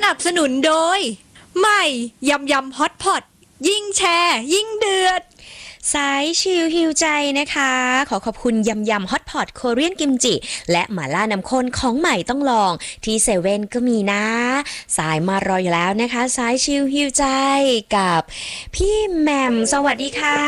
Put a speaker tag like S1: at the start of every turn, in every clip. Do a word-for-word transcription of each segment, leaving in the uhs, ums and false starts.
S1: นับสนุนโดยใหม่ยำยำฮอตพอตยิ่งแชร์ยิ่งเดือด
S2: สายชิลฮิวใจนะคะขอขอบคุณยำยำฮอตพอตโคเรียนกิมจิและหม่าล่าน้ำข้นของใหม่ต้องลองที่เซเว่นก็มีนะสายมารออยู่แล้วนะคะสายชิลฮิวใจกับพี่แหม่มสวัสดีค่ะ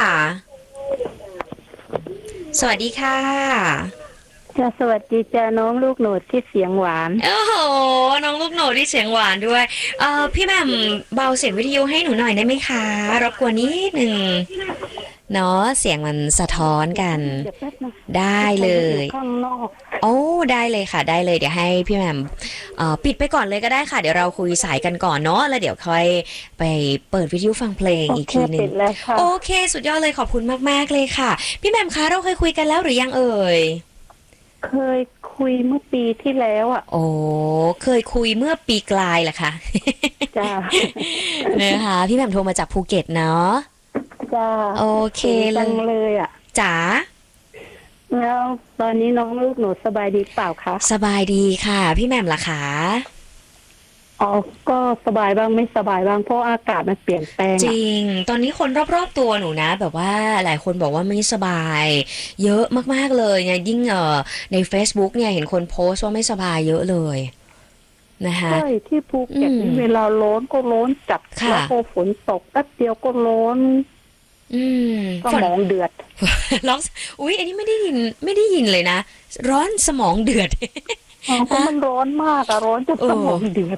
S2: สวัสดีค่ะ
S3: จ้าสวัสดีจ้าน้องลูกโหนดที่เสียงหวาน
S2: โอ้โหน้องลูกโหนดที่เสียงหวานด้วยเอ่อพี่แหม่มเบาเสียงวิทยุให้หนูหน่อยได้ไหมคะรบกวนนิดหนึ่งเนาะเสียงมันสะท้อนกันได้เลย
S3: ข้างนอก
S2: โอ้ได้เลยค่ะได้เลยเดี๋ยวให้พี่แหม่มเอ่อปิดไปก่อนเลยก็ได้ค่ะเดี๋ยวเราคุยสายกันก่อนเนาะแล้วเดี๋ยวค่อยไปเปิดวิทยุฟังเพลงอีกทีนึงโอเคสุดยอดเลยขอบคุณมากๆเลยค่ะพี่แหม่มคะเราเคยคุยกันแล้วหรือยังเอ่ย
S3: เคยคุยเมื่อปีที่แล้วอ่ะ
S2: โอ้เคยคุยเมื่อปีกลายแหละค่ะ
S3: จ้า
S2: นะคะพี่แหม่มโทรมาจากภูเก็ตเนาะ
S3: จ้า
S2: โอเค
S3: เลยเลยอ่ะ
S2: จ๋า
S3: แล้วตอนนี้น้องลูกหนูสบายดีเปล่าคะ
S2: สบายดีค่ะพี่แหม่มล่ะคะ
S3: อ๋อก็สบายบ้างไม่สบายบ้างเพราะอากาศมันเปลี่ยนแปลง
S2: จริงตอนนี้คนรอบๆตัวหนูนะแบบว่าหลายคนบอกว่าไม่สบายเยอะมากๆเลยเนี่ยยิ่งเอ่อใน Facebook เนี่ยเห็นคนโพสต์ว่าไม่สบายเยอะเลยนะคะ
S3: ใช่ที่ภูเก็ตเวลาร้อนก็ร้อนจัดแล้วพอฝนตกแป๊บเดียวก็ร้อน
S2: อืม
S3: สมองเดือด
S2: ร้องอุ๊ยอันนี้ไม่ได้ยินไม่ได้ยินเลยนะร้อนสมองเดือด
S3: อ๋อเพราะมันร้อนมากอะร้อนจนสมองเดือด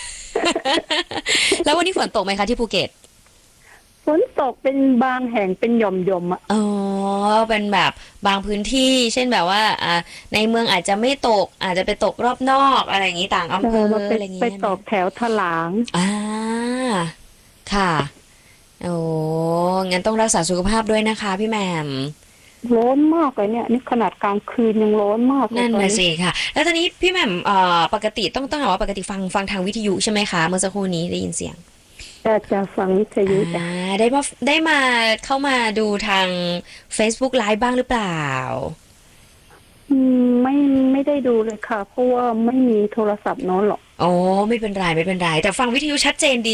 S2: แล้ววันนี้ฝนตกไหมคะที่ภูเก็ต
S3: ฝนตกเป็นบางแห่งเป็นหย่อมๆอ่ะ
S2: อ๋อเป็นแบบบางพื้นที่เช่นแบบว่าอ่าในเมืองอาจจะไม่ตกอาจจะไปตกรอบนอกอะไรอย่างนี้ต่างอำเภออะไรอย่างนี้
S3: ไปตกแถวถลาง
S2: อ่าค่ะโอ้งั้นต้องรักษาสุขภาพด้วยนะคะพี่แหม่ม
S3: ร้อนมากเลยเนี่ยนี่ขนาดกลางคืนยังร้อนมาก
S2: นั่นน่ะสิค่ะแล้วตอนนี้พี่แหม่มเอ่อปกติต้องต้องบอกว่าปกติฟังฟังทางวิทยุใช่ไหมคะเมื่อสักครู่นี้ได้ยินเสียง
S3: จะจะฟังวิทยุจ้ะ
S2: ได้มาได้มาเข้ามาดูทาง Facebook Live บ้างหรือเปล่า
S3: อืมไม่ไม่ได้ดูเลยค่ะเพราะว่าไม่มีโทรศัพท์โน้นหรอก
S2: อ๋อไม่เป็นไรไม่เป็นไรแต่ฟังวิทยุชัดเจนดี